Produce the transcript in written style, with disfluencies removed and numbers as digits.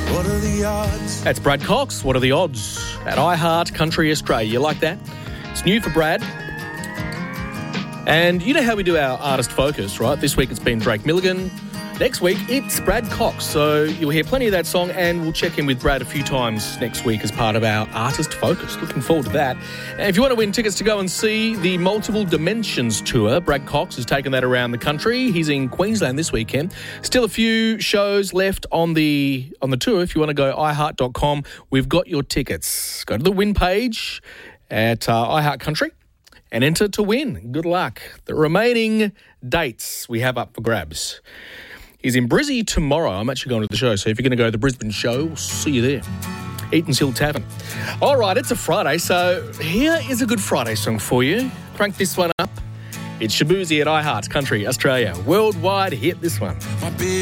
What are the odds? That's Brad Cox. What are the odds? At iHeart Country Australia. You like that? It's new for Brad. And you know how we do our artist focus, right? This week it's been Drake Milligan. Next week, it's Brad Cox. So you'll hear plenty of that song, and we'll check in with Brad a few times next week as part of our artist focus. Looking forward to that. And if you want to win tickets to go and see the Multiple Dimensions tour, Brad Cox has taken that around the country. He's in Queensland this weekend. Still a few shows left on the tour. If you want to go iHeart.com, we've got your tickets. Go to the win page at iHeart Country and enter to win. Good luck. The remaining dates we have up for grabs. He's in Brizzy tomorrow. I'm actually going to the show, so if you're going to go to the Brisbane show, we'll see you there. Eaton's Hill Tavern. All right, it's a Friday, so here is a good Friday song for you. Crank this one up. It's Shaboozey at iHeart Country Australia. Worldwide hit, this one.